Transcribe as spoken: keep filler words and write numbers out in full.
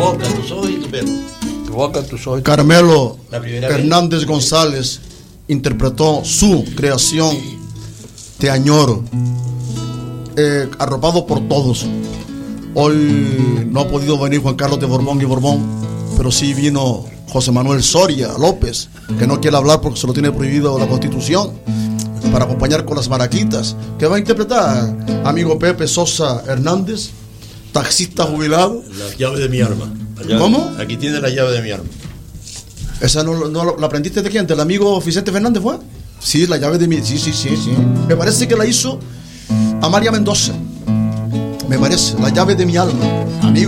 boca, tus ojos y tu pelo. Tu boca, tus ojos. Carmelo Hernández vez. González interpretó su creación Te añoro, eh, arropado por todos. Hoy no ha podido venir Juan Carlos de Borbón y Borbón, pero sí vino José Manuel Soria López, que no quiere hablar porque se lo tiene prohibido la Constitución, para acompañar con las maraquitas, que va a interpretar amigo Pepe Sosa Hernández, taxista jubilado. La llave de mi alma. Allá, ¿Cómo? Aquí tiene la llave de mi alma. ¿Esa no, no la aprendiste de quién? ¿Del amigo Vicente Fernández fue? Sí, la llave de mi... Sí, sí, sí, sí. Me parece que la hizo Amalia Mendoza. Me parece, la llave de mi alma. Amigo